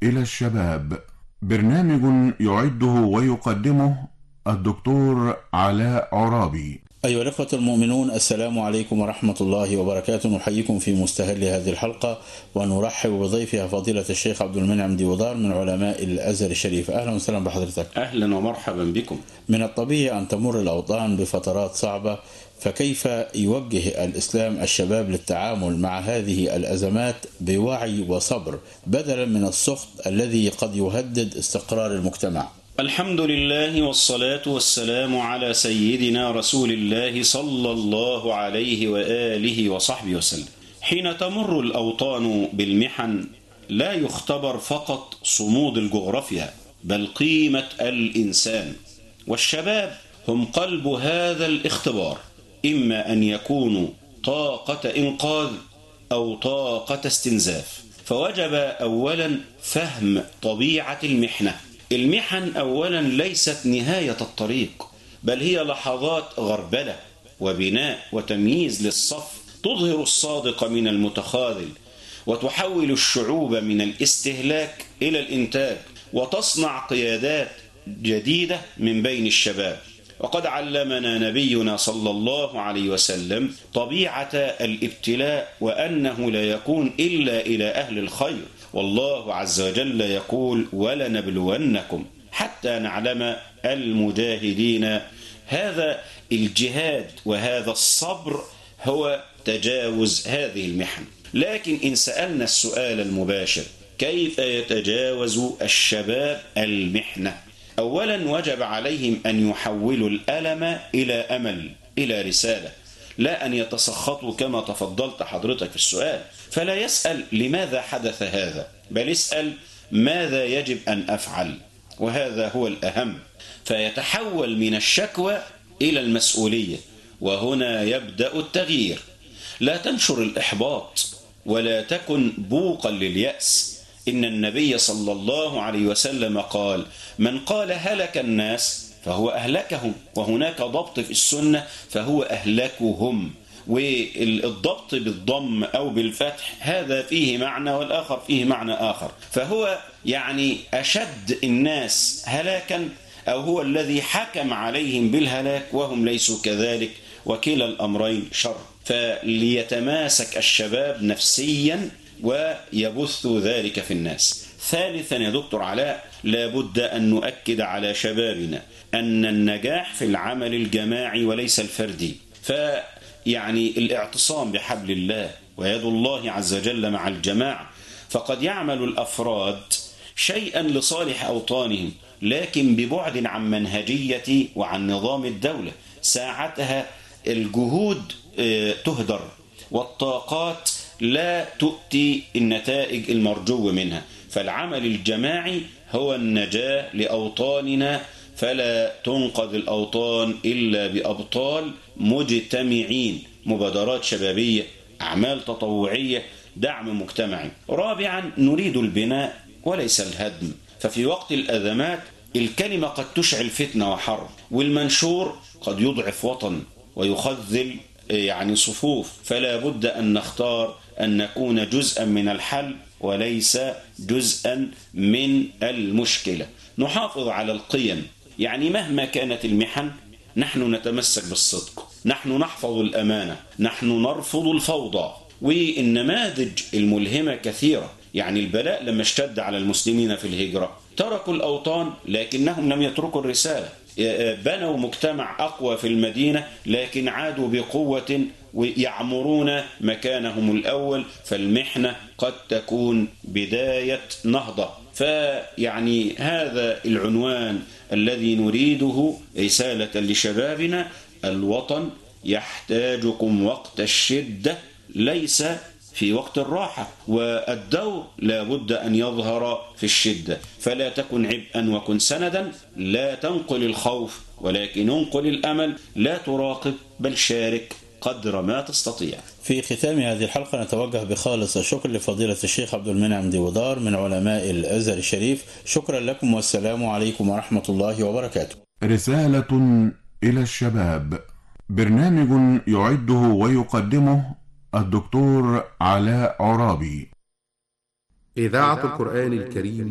إلى الشباب، برنامج يعده ويقدمه الدكتور علاء عرابي. أيها الأخوة المؤمنون، السلام عليكم ورحمة الله وبركاته. نحييكم في مستهل هذه الحلقة ونرحب بضيفها فضيلة الشيخ عبد المنعم ديودار من علماء الأزهر الشريف. أهلا وسهلا بحضرتك. أهلا ومرحبا بكم. من الطبيعي أن تمر الأوطان بفترات صعبة، فكيف يوجه الإسلام الشباب للتعامل مع هذه الأزمات بوعي وصبر بدلا من السخط الذي قد يهدد استقرار المجتمع؟ الحمد لله والصلاة والسلام على سيدنا رسول الله صلى الله عليه وآله وصحبه وسلم. حين تمر الأوطان بالمحن لا يختبر فقط صمود الجغرافيا بل قيمة الإنسان، والشباب هم قلب هذا الاختبار، إما أن يكونوا طاقة إنقاذ أو طاقة استنزاف. فوجب أولا فهم طبيعة المحنة. المحن أولا ليست نهاية الطريق، بل هي لحظات غربلة وبناء وتمييز للصف، تظهر الصادق من المتخاذل وتحول الشعوب من الاستهلاك إلى الإنتاج، وتصنع قيادات جديدة من بين الشباب. وقد علمنا نبينا صلى الله عليه وسلم طبيعة الابتلاء، وأنه لا يكون إلا إلى أهل الخير، والله عز وجل يقول: ولنبلونكم حتى نعلم المجاهدين. هذا الجهاد وهذا الصبر هو تجاوز هذه المحن. لكن إن سألنا السؤال المباشر: كيف يتجاوز الشباب المحنة؟ أولا وجب عليهم أن يحولوا الألم إلى أمل، إلى رسالة، لا أن يتسخطوا كما تفضلت حضرتك في السؤال. فلا يسأل لماذا حدث هذا، بل يسأل ماذا يجب أن أفعل، وهذا هو الأهم. فيتحول من الشكوى إلى المسؤولية، وهنا يبدأ التغيير. لا تنشر الإحباط ولا تكن بوقا لليأس. إن النبي صلى الله عليه وسلم قال: من قال هلك الناس فهو أهلكهم، وهناك ضبط في السنة فهو أهلكهم. والضبط بالضم أو بالفتح هذا فيه معنى والآخر فيه معنى آخر، فهو يعني أشد الناس هلاكا، أو هو الذي حكم عليهم بالهلاك وهم ليسوا كذلك، وكلا الأمرين شر. فليتماسك الشباب نفسيا ويبث ذلك في الناس. ثالثا يا دكتور علاء، لابد أن نؤكد على شبابنا أن النجاح في العمل الجماعي وليس الفردي. فيعني الاعتصام بحبل الله ويد الله عز وجل مع الجماعة. فقد يعمل الأفراد شيئا لصالح أوطانهم، لكن ببعد عن منهجية وعن نظام الدولة. ساعتها الجهود تهدر والطاقات لا تؤتي النتائج المرجو منها. فالعمل الجماعي هو النجاة لأوطاننا، فلا تنقذ الأوطان إلا بأبطال مجتمعين، مبادرات شبابية، أعمال تطوعية، دعم مجتمعي. رابعا، نريد البناء وليس الهدم. ففي وقت الأزمات الكلمة قد تشعل فتنة وحرب، والمنشور قد يضعف وطن ويخذل يعني صفوف. فلا بد أن نختار أن نكون جزءا من الحل وليس جزءا من المشكلة. نحافظ على القيم، يعني مهما كانت المحن نحن نتمسك بالصدق، نحن نحفظ الأمانة، نحن نرفض الفوضى. والنماذج الملهمة كثيرة. يعني البلاء لما اشتد على المسلمين في الهجرة تركوا الأوطان لكنهم لم يتركوا الرسالة. بنوا مجتمع أقوى في المدينة لكن عادوا بقوة ويعمرون مكانهم الأول. فالمحنة قد تكون بداية نهضة. فيعني هذا العنوان الذي نريده رسالة لشبابنا: الوطن يحتاجكم وقت الشدة ليس في وقت الراحة، والدور لا بد أن يظهر في الشدة. فلا تكن عبئا وكن سندا، لا تنقل الخوف ولكن انقل الأمل، لا تراقب بل شارك قدر ما تستطيع. في ختام هذه الحلقة نتوجه بخالص الشكر لفضيلة الشيخ عبد المنعم ديودار من علماء الأزهر الشريف. شكرا لكم والسلام عليكم ورحمة الله وبركاته. رسالة إلى الشباب، برنامج يعده ويقدمه الدكتور علاء عرابي. إذاعة القرآن الكريم